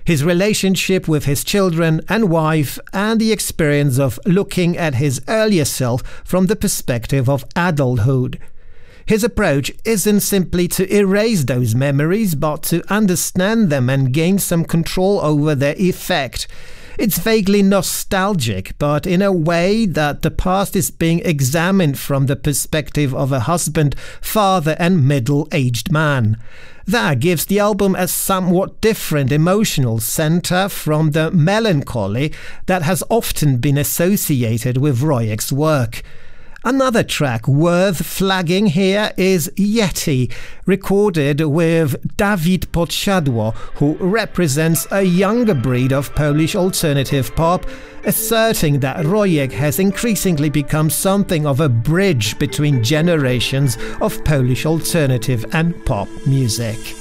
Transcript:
his relationship with his children and wife, and the experience of looking at his earlier self from the perspective of adulthood. His approach isn't simply to erase those memories, but to understand them and gain some control over their effect. It's vaguely nostalgic, but in a way that the past is being examined from the perspective of a husband, father and middle-aged man. That gives the album a somewhat different emotional center from the melancholy that has often been associated with Royek's work. Another track worth flagging here is Yeti, recorded with Dawid Podsiadło, who represents a younger breed of Polish alternative pop, asserting that Royek has increasingly become something of a bridge between generations of Polish alternative and pop music.